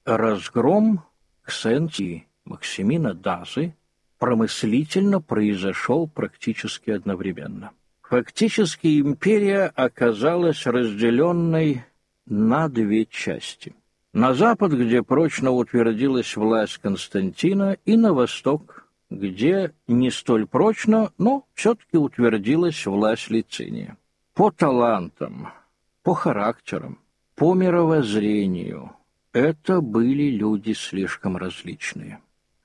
разгром Ксенции Максимина Дазы промыслительно произошел практически одновременно. Фактически империя оказалась разделенной на две части. На запад, где прочно утвердилась власть Константина, и на восток, где не столь прочно, но все-таки утвердилась власть Лициния. По талантам, по характерам, по мировоззрению это были люди слишком различные.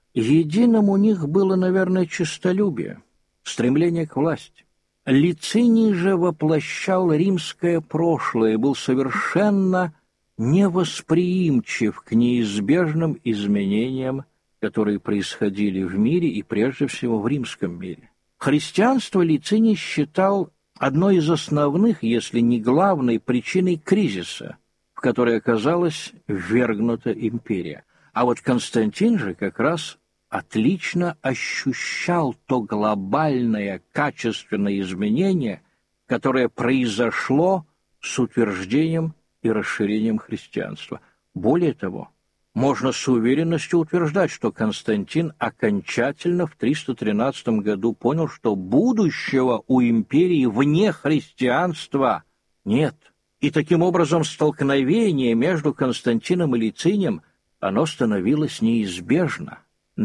Единым у них было, наверное, честолюбие, стремление к власти. Лициний же воплощал римское прошлое и был совершенно невосприимчив к неизбежным изменениям, которые происходили в мире и прежде всего в римском мире. Христианство Лициний считал одной из основных, если не главной, причиной кризиса, в который оказалась ввергнута империя. А вот Константин же как раз отлично ощущал то глобальное качественное изменение, которое произошло с утверждением и расширением христианства. Более того, можно с уверенностью утверждать, что Константин окончательно в 313 году понял, что будущего у империи вне христианства нет. И таким образом столкновение между Константином и Лицинием, оно становилось неизбежно.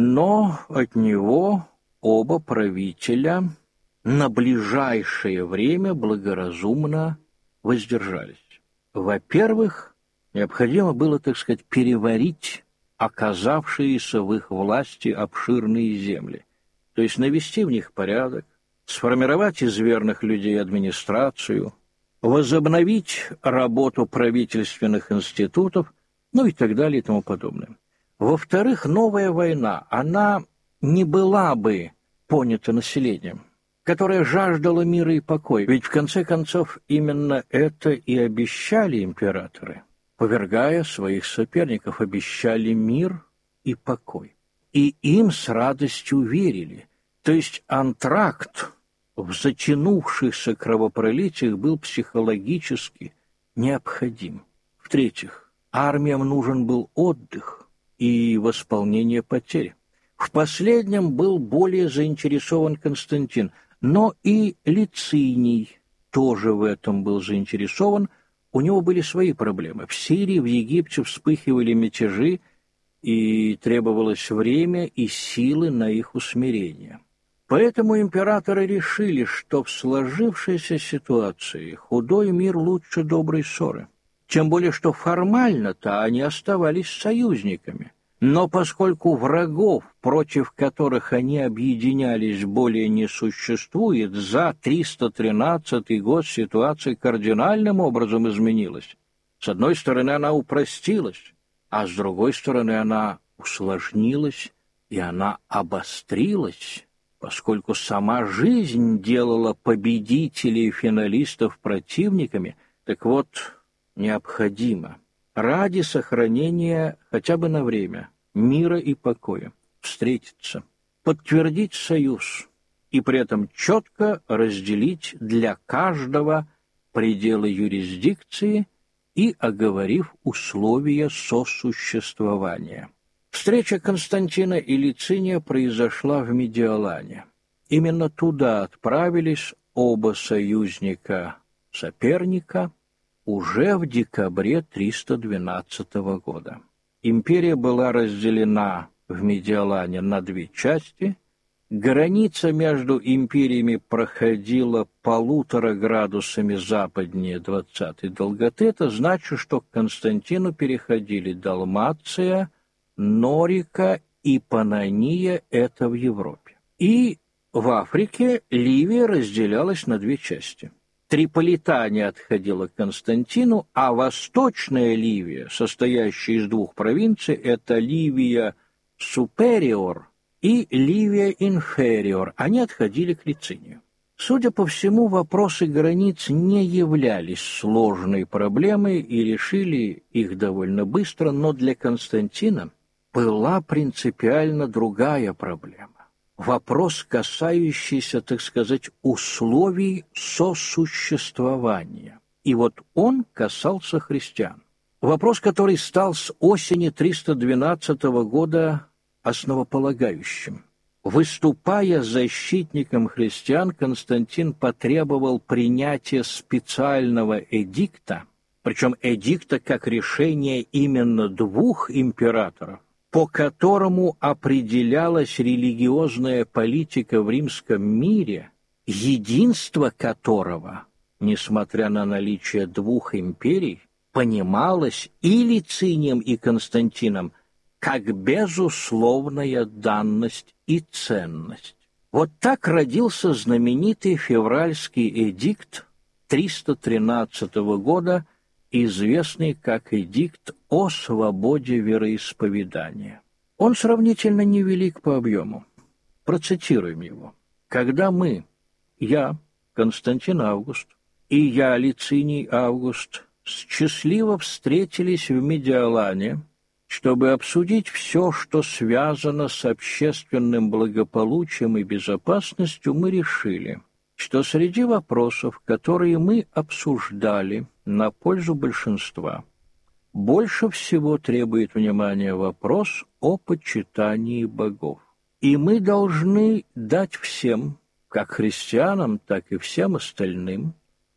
Но от него оба правителя на ближайшее время благоразумно воздержались. Во-первых, необходимо было, так сказать, переварить оказавшиеся в их власти обширные земли, то есть навести в них порядок, сформировать из верных людей администрацию, возобновить работу правительственных институтов, ну и так далее и тому подобное. Во-вторых, новая война, она не была бы понята населением, которое жаждало мира и покоя. Ведь, в конце концов, именно это и обещали императоры, повергая своих соперников, обещали мир и покой. И им с радостью верили. То есть антракт в затянувшихся кровопролитиях был психологически необходим. В-третьих, армиям нужен был отдых и восполнение потерь. В последнем был более заинтересован Константин, но и Лициний тоже в этом был заинтересован. У него были свои проблемы. В Сирии, в Египте вспыхивали мятежи, и требовалось время и силы на их усмирение. Поэтому императоры решили, что в сложившейся ситуации худой мир лучше доброй ссоры. Тем более, что формально-то они оставались союзниками. Но поскольку врагов, против которых они объединялись, более не существует, за 313 год ситуация кардинальным образом изменилась. С одной стороны, она упростилась, а с другой стороны, она усложнилась, и она обострилась, поскольку сама жизнь делала победителей и финалистов противниками. Так вот, необходимо ради сохранения хотя бы на время мира и покоя встретиться, подтвердить союз и при этом четко разделить для каждого пределы юрисдикции и оговорив условия сосуществования. Встреча Константина и Лициния произошла в Медиолане. Именно туда отправились оба союзника-соперника уже в декабре 312 года. Империя была разделена в Медиолане на две части. Граница между империями проходила 1,5 градусами западнее 20-й долготы. Это значит, что к Константину переходили Далмация, Норика и Паннония, это в Европе. И в Африке Ливия разделялась на две части. Триполитания отходила к Константину, а восточная Ливия, состоящая из двух провинций, это Ливия Супериор и Ливия Инфериор, они отходили к Лицинию. Судя по всему, вопросы границ не являлись сложной проблемой и решили их довольно быстро, но для Константина была принципиально другая проблема. Вопрос, касающийся, так сказать, условий сосуществования. И вот он касался христиан. Вопрос, который стал с осени 312 года основополагающим. Выступая защитником христиан, Константин потребовал принятия специального эдикта, причем эдикта как решение именно двух императоров, по которому определялась религиозная политика в римском мире, единство которого, несмотря на наличие двух империй, понималось и Лицинием, и Константином как безусловная данность и ценность. Вот так родился знаменитый февральский эдикт 313 года, известный как эдикт о свободе вероисповедания. Он сравнительно невелик по объему. Процитируем его. «Когда мы, я, Константин Август, и я, Лициний Август, счастливо встретились в Медиалане, чтобы обсудить все, что связано с общественным благополучием и безопасностью, мы решили, что среди вопросов, которые мы обсуждали на пользу большинства, больше всего требует внимания вопрос о почитании богов. И мы должны дать всем, как христианам, так и всем остальным,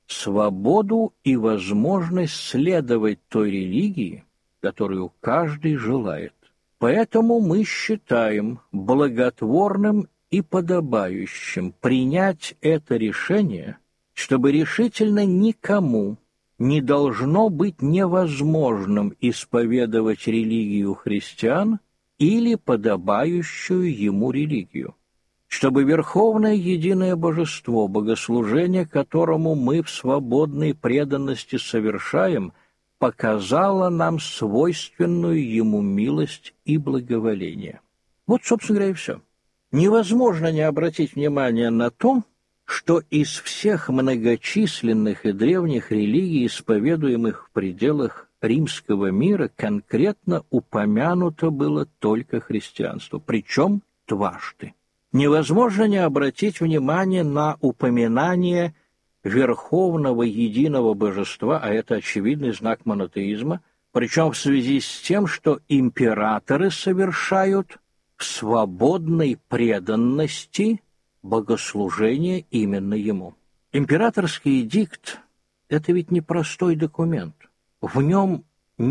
свободу и возможность следовать той религии, которую каждый желает. Поэтому мы считаем благотворным и подобающим принять это решение, чтобы решительно никому не должно быть невозможным исповедовать религию христиан или подобающую ему религию, чтобы верховное единое божество, богослужение которому мы в свободной преданности совершаем, показало нам свойственную ему милость и благоволение». Вот, собственно говоря, и все. Невозможно не обратить внимание на то, что из всех многочисленных и древних религий, исповедуемых в пределах римского мира, конкретно упомянуто было только христианство, причем дважды. Невозможно не обратить внимание на упоминание верховного единого божества, а это очевидный знак монотеизма, причем в связи с тем, что императоры совершают в свободной преданности богослужение именно ему. Императорский эдикт – это ведь не простой документ. В нем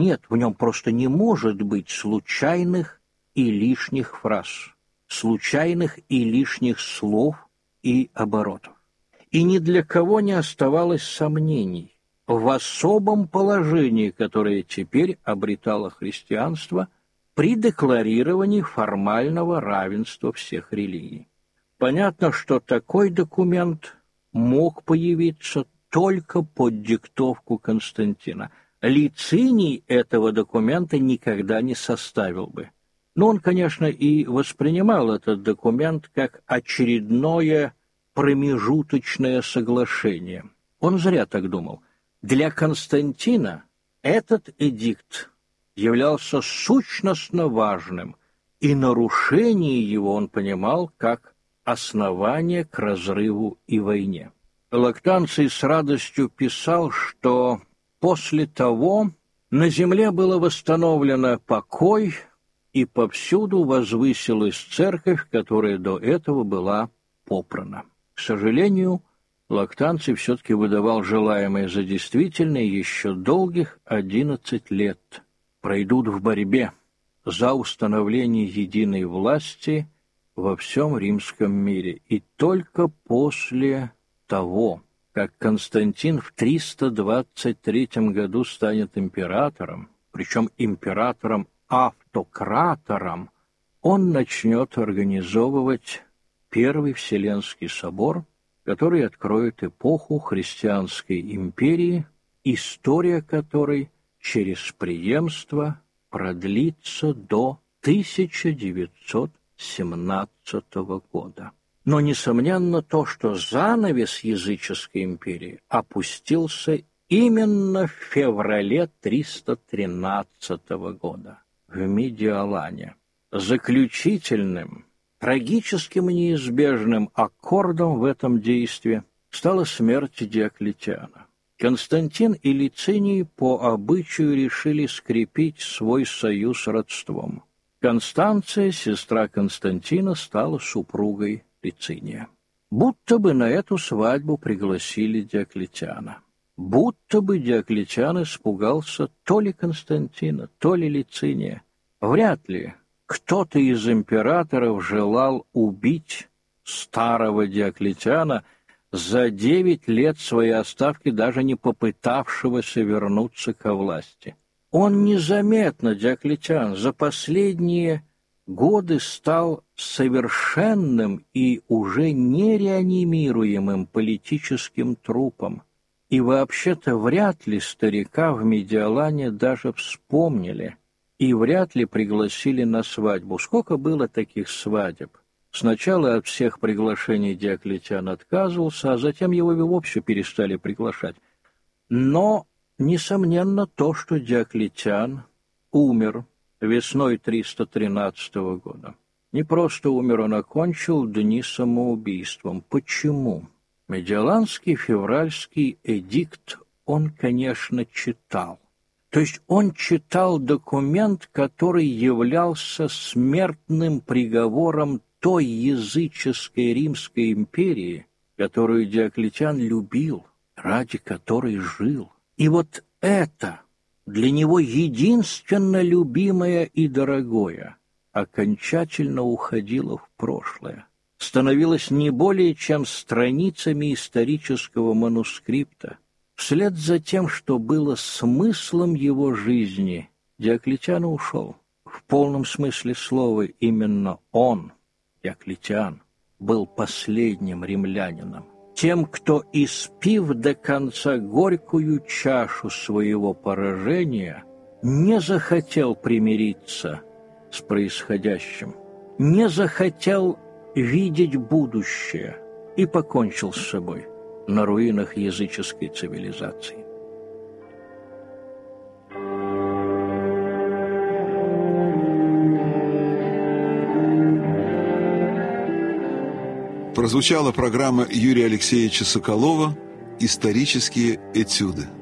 просто не может быть случайных и лишних фраз, случайных и лишних слов и оборотов. И ни для кого не оставалось сомнений в особом положении, которое теперь обретало христианство при декларировании формального равенства всех религий. Понятно, что такой документ мог появиться только под диктовку Константина. Лициний этого документа никогда не составил бы. Но он, конечно, и воспринимал этот документ как очередное промежуточное соглашение. Он зря так думал. Для Константина этот эдикт являлся сущностно важным, и нарушение его он понимал как основание к разрыву и войне. Лактанций с радостью писал, что после того на земле было восстановлено покой, и повсюду возвысилась церковь, которая до этого была попрана. К сожалению, Лактанций все-таки выдавал желаемое за действительное еще долгих 11 лет. Пройдут в борьбе за установление единой власти во всем римском мире. И только после того, как Константин в 323 году станет императором, причем императором-автократором, он начнет организовывать Первый Вселенский собор, который откроет эпоху христианской империи, история которой через преемство продлится до 1917 года. Но несомненно то, что занавес языческой империи опустился именно в феврале 313 года в Медиалане. Заключительным, трагическим и неизбежным аккордом в этом действии стала смерть Диоклетиана. Константин и Лициний по обычаю решили скрепить свой союз родством. Констанция, сестра Константина, стала супругой Лициния. Будто бы на эту свадьбу пригласили Диоклетиана. Будто бы Диоклетиан испугался то ли Константина, то ли Лициния. Вряд ли кто-то из императоров желал убить старого Диоклетиана за 9 лет своей отставки, даже не попытавшегося вернуться ко власти. Он незаметно, Диоклетиан, за последние годы стал совершенным и уже нереанимируемым политическим трупом. И вообще-то вряд ли старика в Медиолане даже вспомнили и вряд ли пригласили на свадьбу. Сколько было таких свадеб? Сначала от всех приглашений Диоклетиан отказывался, а затем его и вовсе перестали приглашать. Но, несомненно, то, что Диоклетиан умер весной 313 года. Не просто умер, он окончил дни самоубийством. Почему? Медиоланский февральский эдикт он, конечно, читал. То есть он читал документ, который являлся смертным приговором той языческой Римской империи, которую Диоклетиан любил, ради которой жил. И вот это для него единственно любимое и дорогое окончательно уходило в прошлое, становилось не более чем страницами исторического манускрипта. Вслед за тем, что было смыслом его жизни, Диоклетиан ушел. В полном смысле слова именно он, Диоклетиан, был последним римлянином, тем, кто, испив до конца горькую чашу своего поражения, не захотел примириться с происходящим, не захотел видеть будущее и покончил с собой на руинах языческой цивилизации. Прозвучала программа Юрия Алексеевича Соколова «Исторические этюды».